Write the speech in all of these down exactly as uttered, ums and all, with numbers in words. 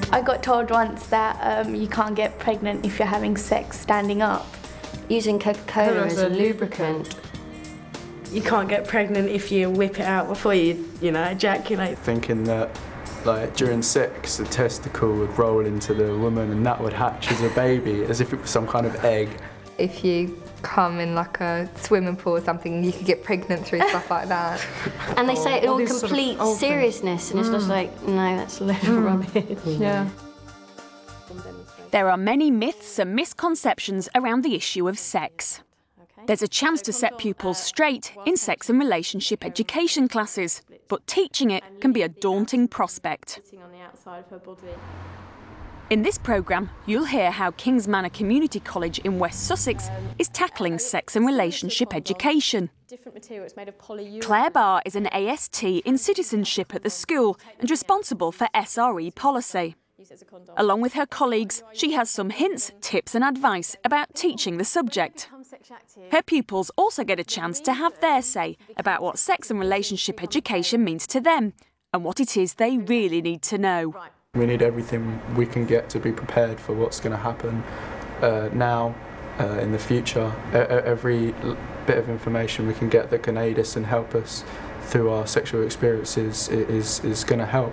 I got told once that um, you can't get pregnant if you're having sex standing up. Using Coca-Cola as a lubricant. You can't get pregnant if you whip it out before you, you know, ejaculate. Thinking that, like, during sex, the testicle would roll into the woman and that would hatch as a baby, as if it was some kind of egg. If you come in like a swimming pool or something, you could get pregnant through stuff like that. And they say it in all sort complete of seriousness, and it's mm. just like, no, that's a load of rubbish. Yeah. There are many myths and misconceptions around the issue of sex. There's a chance to set pupils straight in sex and relationship education classes, but teaching it can be a daunting prospect. In this programme, you'll hear how Kings Manor Community College in West Sussex is tackling sex and relationship education. Claire Barr is an A S T in citizenship at the school and responsible for S R E policy. Along with her colleagues, she has some hints, tips and advice about teaching the subject. Her pupils also get a chance to have their say about what sex and relationship education means to them and what it is they really need to know. We need everything we can get to be prepared for what's going to happen uh, now, uh, in the future. E every bit of information we can get that can aid us and help us through our sexual experiences is, is going to help.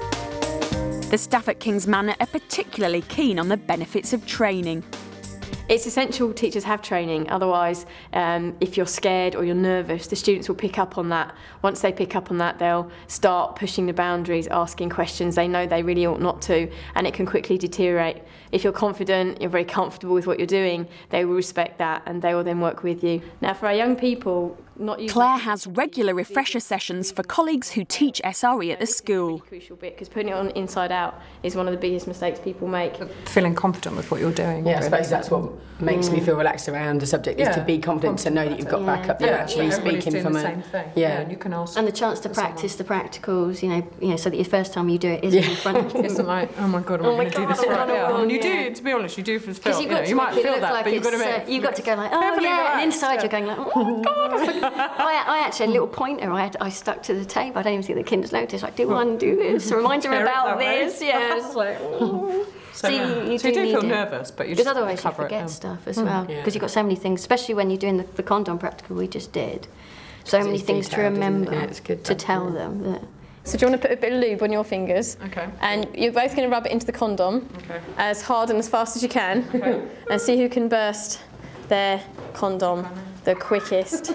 The staff at Kings Manor are particularly keen on the benefits of training. It's essential teachers have training, otherwise um, if you're scared or you're nervous, the students will pick up on that. Once they pick up on that, they'll start pushing the boundaries, asking questions they know they really ought not to, and it can quickly deteriorate. If you're confident, you're very comfortable with what you're doing, they will respect that and they will then work with you. Now for our young people, not using Claire has regular refresher sessions for colleagues who teach S R E at the school. Crucial bit, because putting it on inside out is one of the biggest mistakes people make. Feeling confident with what you're doing. Yeah, I suppose that's what makes mm. me feel relaxed around the subject, is yeah. to be confident, to know that you've got yeah. backup, yeah. you're actually yeah. speaking doing from the a... same thing. Yeah. yeah, and you can also... And the chance to practice someone. the practicals, you know, you know, so that your first time you do it isn't yeah. in front of you. Isn't like, oh my God, I'm oh going to do this right now. And you do, to be honest, you do for feel, you know, you might feel that, like but you've got to make... Uh, you've got to go like, oh yeah, relaxed, and inside yeah. you're going like, oh my God. I, I actually had a little pointer I, had, I stuck to the tape. I don't even think the kids noticed. Like, do one, do this, remind them about this. Yeah, it's like, oh. So, so you, yeah. you so do, you do feel it. nervous, but you just just otherwise you cover forget it stuff as mm. well, because yeah. you've got so many things, especially when you're doing the, the condom practical we just did. So many things to remember, yeah, it's good to tell them. That. So do you want to put a bit of lube on your fingers? Okay. And you're both going to rub it into the condom okay. as hard and as fast as you can, okay. and see who can burst their condom the quickest.